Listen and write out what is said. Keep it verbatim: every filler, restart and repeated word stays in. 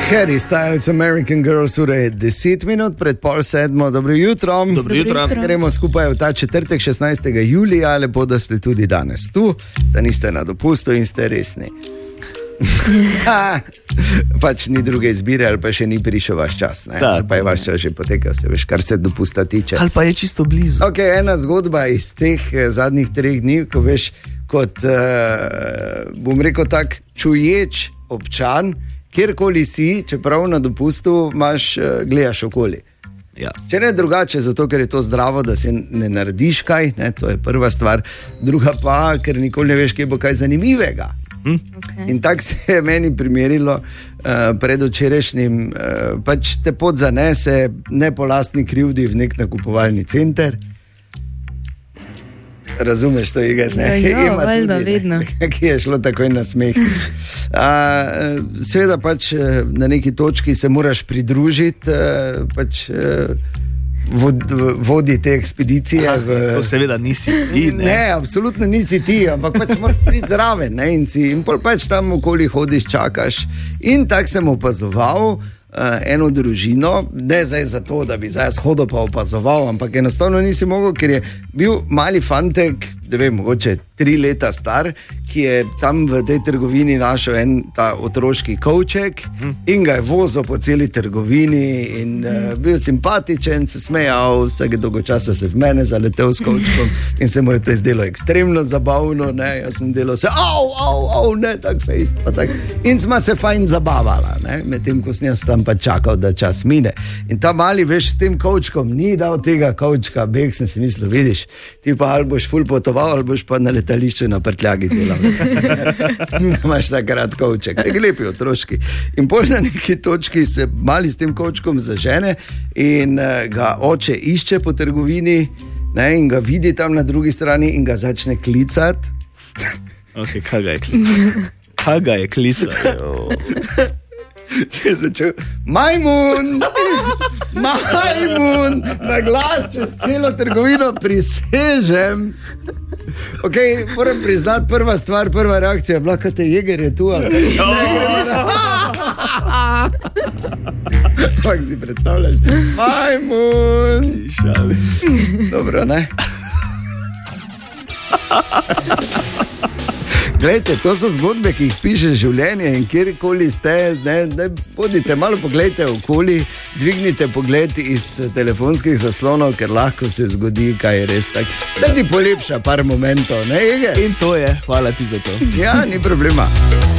Harry Styles, American Girls, ura je deset minut pred pol sedmo. Dobro jutro. Dobro jutro. Gremo skupaj v ta četrtek, šestnajstega julija. Lepo, da ste tudi danes tu, da niste na dopustu in ste resni. Pač ni druge izbire, ali pa še ni prišel vaš čas, ne? Da, pa je vaš čas že potekal, se veš, kar se dopusta tiče. Ali pa je čisto blizu. Ok, ena zgodba iz teh zadnjih treh dni, ko veš, kot, uh, bom rekel tak, čuječ občan, kjerkoli si, čeprav na dopustu imaš, uh, gledaš okoli. Ja. Če ne drugače, zato ker je to zdravo, da si ne narediš kaj, ne? To je prva stvar. Druga pa, ker nikoli ne veš, kje bo kaj zanimivega. Hm? Okay. In tako se je meni primerilo uh, pred včerajšnjim, uh, pač te pot zanese, ne po lastni krivdi v nek nakupovalni center. Razumeš to, Igor? Ja, valjda, vedno. Ki je šlo takoj na smeh. Uh, seveda pač na neki točki se moraš pridružiti, uh, pač uh, vod, vodi te ekspedicije. Aha, v... To seveda nisi ti, ne? Ne, absolutno nisi ti, ampak pač moraš priti zraven, ne? In, si, in pol pač tam okoli hodiš, čakaš. In tako sem opazoval Uh, eno družino, ne zdaj zato, da bi zdaj hodil pa opazoval, ampak enostavno nisi mogel, ker je bil mali fantek, ne vem, mogoče tri leta star, ki je tam v tej trgovini našel en ta otroški kovček hmm. in ga je vozil po celi trgovini in uh, bil simpatičen, se smejal, vsake dolgo časa se v mene zaletel s kovčkom in se mu je to zdelo ekstremno zabavno, ne, jaz sem delal se, au, au, au, ne, tak fejst, pa tak. In sma se fajn zabavala, ne, medtem, ko sem jaz tam pa čakal, da čas mine. In ta mali, veš, s tem kovčkom ni dal tega kovčka, beg sem si mislil, vidiš, ti pa ali boš ful potoval, ali boš pa na letališču na prtljagi delal. Imaš takrat kovček, nek lepi otroški. In pol na neki točki se mali s tem kovčkom zažene in uh, ga oče išče po trgovini, ne, in ga vidi tam na drugi strani in ga začne klicati. Ok, kaj ga je klicati? Kaj ga je klicati? Je začel, majmun, majmun, na glas čez celo trgovino, prisežem. Ok, moram priznati, prva stvar, prva reakcija je bila, kaj te jeger je tu, ali ne gremo na... Kako si predstavljaš? Majmun. Dobro, ne? Glejte, to so zgodbe, ki jih piše življenje in kjerkoli ste, ne, ne, bodite, malo pogledajte okoli, dvignite pogled iz telefonskih zaslonov, ker lahko se zgodi, kaj je res tak. Da ti polepša par momentov, ne, Ege? In to je, hvala ti za to. Ja, ni problema.